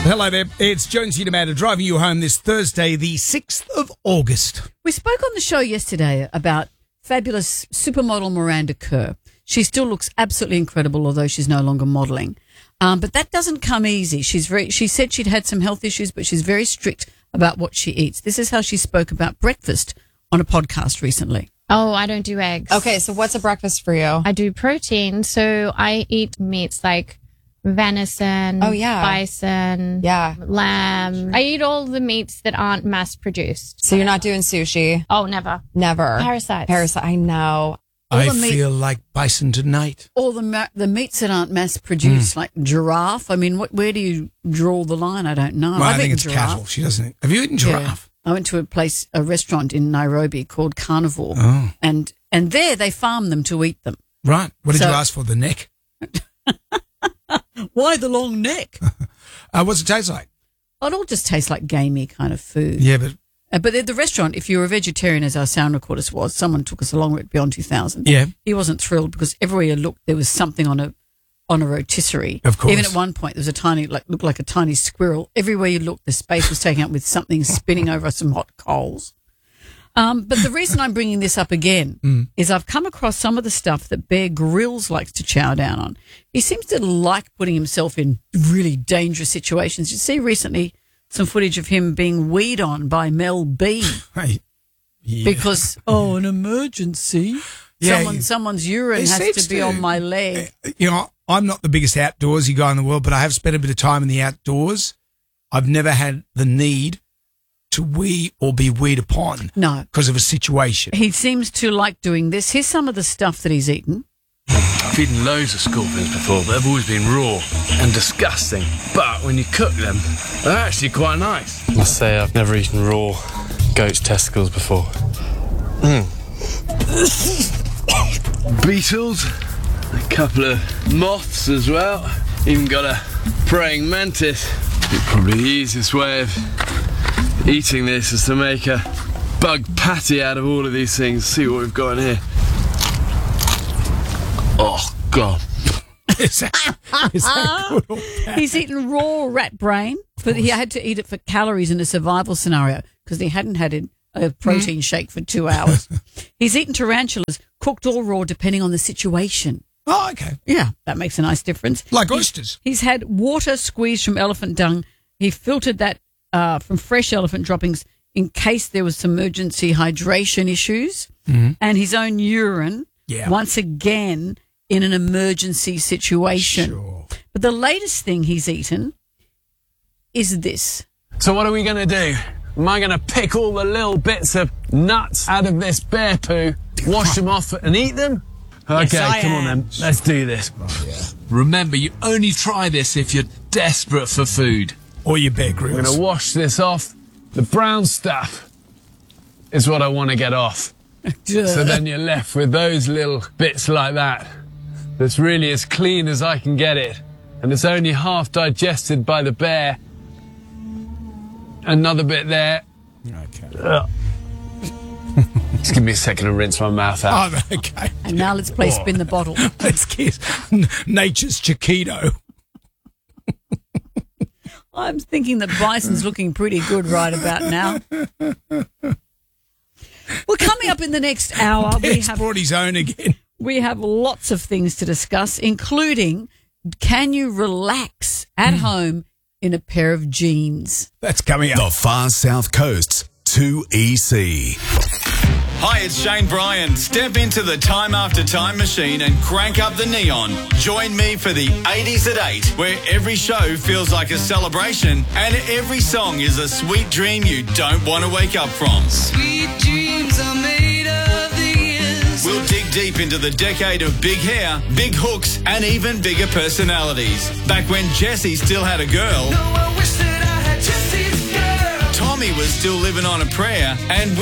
Hello there, it's Jonesy Amanda driving you home this Thursday, the 6th of August. We spoke on the show yesterday about fabulous supermodel Miranda Kerr. She still looks absolutely incredible, although she's no longer modelling. But that doesn't come easy. She said she'd had some health issues, but she's very strict about what she eats. This is how she spoke about breakfast on a podcast recently. Oh, I don't do eggs. Okay, so what's a breakfast for you? I do protein, so I eat meats like venison, bison, lamb. I eat all the meats that aren't mass produced. So you're not doing sushi? Oh, never. Never. Parasites. I know. I feel like bison tonight. All the meats that aren't mass produced, like giraffe. I mean, where do you draw the line? I don't know. Well, I think it's cattle. She doesn't. Have you eaten giraffe? Yeah. I went to a restaurant in Nairobi called Carnivore, and there they farm them to eat them. Right. What did you ask for? The neck? Why the long neck? What's it taste like? It all just tastes like gamey kind of food. Yeah, but at the restaurant, if you were a vegetarian, as our sound recordist was, someone took us along with Beyond 2000. Yeah. He wasn't thrilled because everywhere you looked, there was something on a rotisserie. Of course. Even at one point, there was a tiny, looked like a tiny squirrel. Everywhere you looked, the space was taken up with something spinning over some hot coals. But the reason I'm bringing this up again is I've come across some of the stuff that Bear Grylls likes to chow down on. He seems to like putting himself in really dangerous situations. You see recently some footage of him being weed on by Mel B. Because, an emergency. Yeah, someone's urine has to be on my leg. You know, I'm not the biggest outdoorsy guy in the world, but I have spent a bit of time in the outdoors. I've never had the need to wee or be weed upon. No. Because of a situation. He seems to like doing this. Here's some of the stuff that he's eaten. I've eaten loads of scorpions before, but they've always been raw and disgusting. But when you cook them, they're actually quite nice. I must say I've never eaten raw goat's testicles before. Beetles, a couple of moths as well. Even got a praying mantis. Probably the easiest way of eating this is to make a bug patty out of all of these things. See what we've got in here. Oh, God. Is that good or bad? He's eaten raw rat brain, but he had to eat it for calories in a survival scenario because he hadn't had a protein shake for 2 hours. He's eaten tarantulas, cooked or raw, depending on the situation. Oh, okay. Yeah, that makes a nice difference. Like oysters. He's had water squeezed from elephant dung. He filtered that from fresh elephant droppings in case there was some emergency hydration issues, and his own urine, once again, in an emergency situation. Sure. But the latest thing he's eaten is this. So what are we going to do? Am I going to pick all the little bits of nuts out of this bear poo, wash them off and eat them? Okay, Yes, come on then. Let's do this. Remember, you only try this if you're desperate for food. Or your Bear I'm Grylls. going to wash this off. The brown stuff is what I want to get off. So then you're left with those little bits like that. That's really as clean as I can get it. And it's only half digested by the bear. Another bit there. Okay. Just give me a second to rinse my mouth out. Oh, okay. And now let's play Spin the Bottle. Let's kiss nature's Chiquito. I'm thinking that Bison's looking pretty good right about now. Well, coming up in the next hour, He's brought his own again. we have lots of things to discuss, including can you relax at home in a pair of jeans? That's coming up. The Far South Coast's 2EC. Hi, it's Shane Bryan. Step into the Time After Time machine and crank up the neon. Join me for the 80s at 8, where every show feels like a celebration and every song is a sweet dream you don't want to wake up from. Sweet dreams are made of these. We'll dig deep into the decade of big hair, big hooks, and even bigger personalities. Back when Jessie still had a girl. No, I wish that I had Jessie's girl. Tommy was still living on a prayer, and